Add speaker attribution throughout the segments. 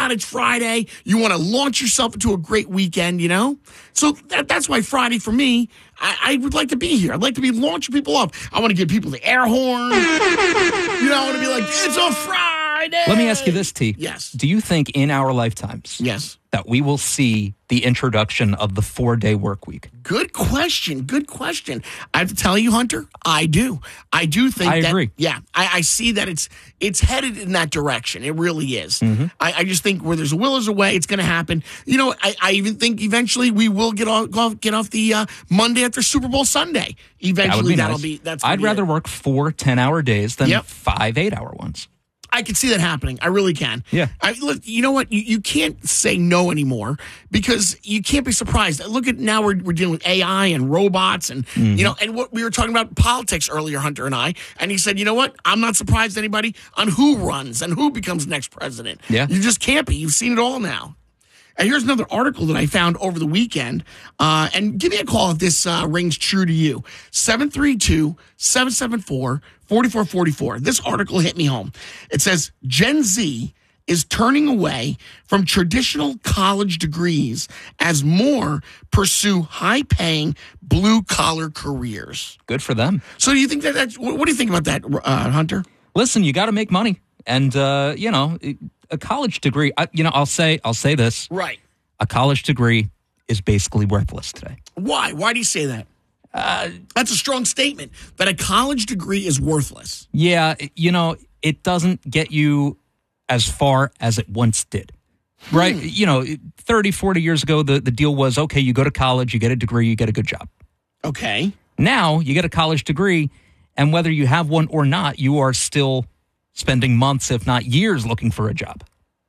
Speaker 1: God, it's Friday. You want to launch yourself into a great weekend, you know? So that's why Friday for me, I would like to be here. I'd like to be launching people up. I want to give people the air horn. I want to be like, it's a Friday.
Speaker 2: Let me ask you this, T.
Speaker 1: Yes.
Speaker 2: Do you think in our lifetimes that we will see the introduction of the 4-day work week?
Speaker 1: Good question. I have to tell you, Hunter, I do. I do think
Speaker 2: I agree.
Speaker 1: Yeah, I see that it's headed in that direction. It really is. Mm-hmm. I just think where there's a will, there's a way. It's going to happen. I even think eventually we will get off the Monday after Super Bowl Sunday. Eventually, that'll be nice.
Speaker 2: I'd rather work 4 10-hour days than 5 8-hour ones.
Speaker 1: I can see that happening. I really can.
Speaker 2: Yeah.
Speaker 1: Look, you know what? You can't say no anymore because you can't be surprised. Look at now we're dealing with AI and robots and, and what we were talking about politics earlier, Hunter and I. And he said, you know what? I'm not surprised anybody on who runs and who becomes next president.
Speaker 2: Yeah.
Speaker 1: You just can't be. You've seen it all now. And here's another article that I found over the weekend. And give me a call if this rings true to you. 732-774-4444. This article hit me home. It says, Gen Z is turning away from traditional college degrees as more pursue high-paying, blue-collar careers.
Speaker 2: Good for them.
Speaker 1: So do you think that's... What do you think about that, Hunter?
Speaker 2: Listen, you got to make money. And, a college degree, I'll say this.
Speaker 1: Right.
Speaker 2: A college degree is basically worthless today.
Speaker 1: Why? Why do you say that? That's a strong statement, that a college degree is worthless.
Speaker 2: Yeah, it doesn't get you as far as it once did. Right? 30, 40 years ago, the deal was, okay, you go to college, you get a degree, you get a good job.
Speaker 1: Okay.
Speaker 2: Now, you get a college degree, and whether you have one or not, you are still spending months, if not years, looking for a job.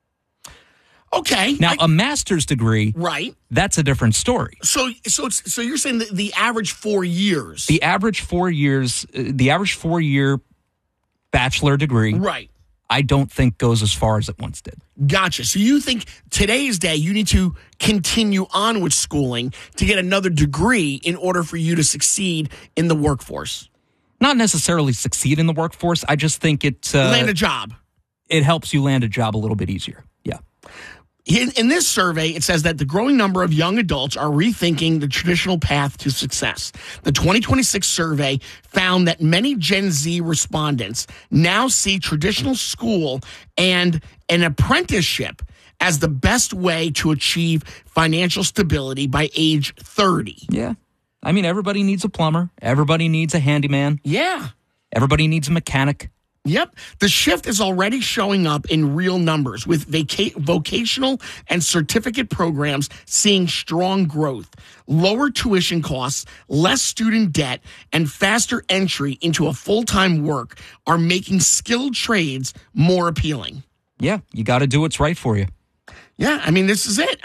Speaker 1: Okay.
Speaker 2: Now, a master's degree,
Speaker 1: right?
Speaker 2: That's a different story.
Speaker 1: So you're saying that the average 4 years,
Speaker 2: the average 4 years, the average 4-year bachelor degree,
Speaker 1: right?
Speaker 2: I don't think goes as far as it once did.
Speaker 1: Gotcha. So you think today's day you need to continue on with schooling to get another degree in order for you to succeed in the workforce?
Speaker 2: Not necessarily succeed in the workforce. I just think it...
Speaker 1: land a job.
Speaker 2: It helps you land a job a little bit easier. Yeah.
Speaker 1: In this survey, it says that the growing number of young adults are rethinking the traditional path to success. The 2026 survey found that many Gen Z respondents now see traditional school and an apprenticeship as the best way to achieve financial stability by age 30.
Speaker 2: Yeah. I mean, everybody needs a plumber. Everybody needs a handyman.
Speaker 1: Yeah.
Speaker 2: Everybody needs a mechanic.
Speaker 1: Yep. The shift is already showing up in real numbers, with vocational and certificate programs seeing strong growth. Lower tuition costs, less student debt, and faster entry into a full-time work are making skilled trades more appealing.
Speaker 2: Yeah, you got to do what's right for you.
Speaker 1: Yeah, I mean, this is it.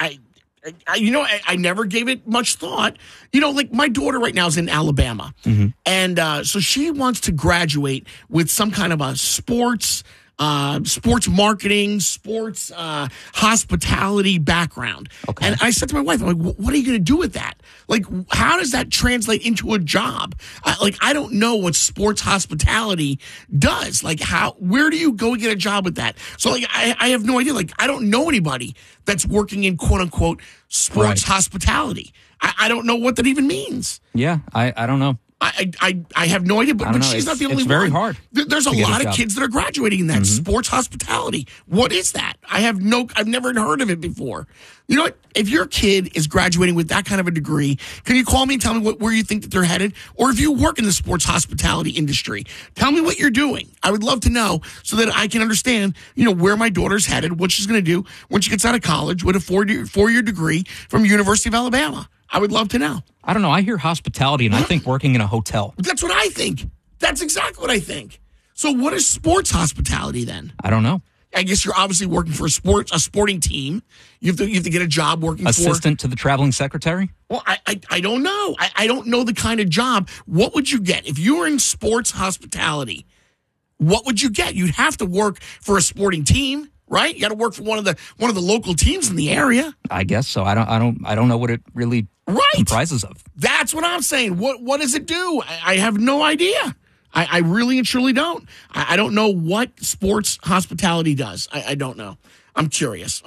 Speaker 1: I never gave it much thought. Like my daughter right now is in Alabama. Mm-hmm. And so she wants to graduate with some kind of a sports marketing, sports hospitality background. Okay. And I said to my wife, I'm like, what are you going to do with that? Like, how does that translate into a job? I don't know what sports hospitality does. Like, where do you go get a job with that? So, I have no idea. Like, I don't know anybody that's working in quote unquote sports hospitality. I don't know what that even means.
Speaker 2: Yeah, I don't know.
Speaker 1: I have no idea, but she's not the only one.
Speaker 2: It's very hard.
Speaker 1: There's a lot of kids that are graduating in that sports hospitality. What is that? I've never heard of it before. You know what? If your kid is graduating with that kind of a degree, can you call me and tell me where you think that they're headed? Or if you work in the sports hospitality industry, tell me what you're doing. I would love to know so that I can understand, where my daughter's headed, what she's going to do when she gets out of college with a four-year degree from University of Alabama. I would love to know.
Speaker 2: I don't know. I hear hospitality and I think working in a hotel.
Speaker 1: That's what I think. That's exactly what I think. So what is sports hospitality then?
Speaker 2: I don't know.
Speaker 1: I guess you're obviously working for a sporting team. You have to get a job working
Speaker 2: assistant to the traveling secretary?
Speaker 1: Well, I don't know. I don't know the kind of job. What would you get if you were in sports hospitality? What would you get? You'd have to work for a sporting team, right? You got to work for one of the local teams in the area.
Speaker 2: I guess so. I don't know what it really comprises of.
Speaker 1: That's what I'm saying. What does it do? I have no idea. I really and truly don't. I don't know what sports hospitality does. I don't know. I'm curious.